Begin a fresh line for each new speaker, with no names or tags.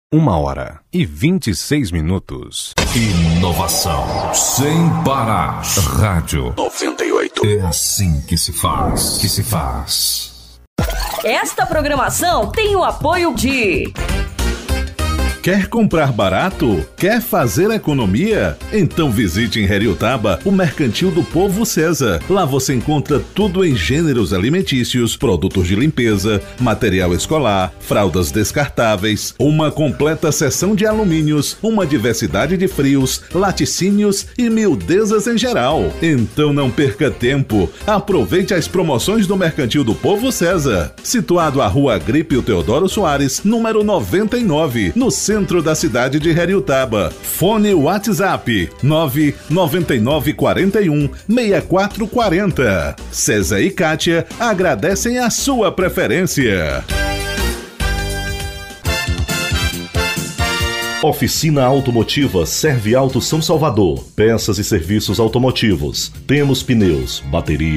1h26.
Inovação sem parar. Rádio 98. É assim que se faz.
Esta programação tem o apoio de...
Quer comprar barato? Quer fazer economia? Então visite em Heriotaba o Mercantil do Povo César. Lá você encontra tudo em gêneros alimentícios, produtos de limpeza, material escolar, fraldas descartáveis, uma completa seção de alumínios, uma diversidade de frios, laticínios e miudezas em geral. Então não perca tempo. Aproveite as promoções do Mercantil do Povo César, situado à Rua Agrípio Teodoro Soares, número 99, no centro da cidade de Heriotaba. Fone WhatsApp 999416440. César e Kátia agradecem a sua preferência.
Oficina Automotiva Serve Auto São Salvador. Peças e serviços automotivos. Temos pneus, bateria,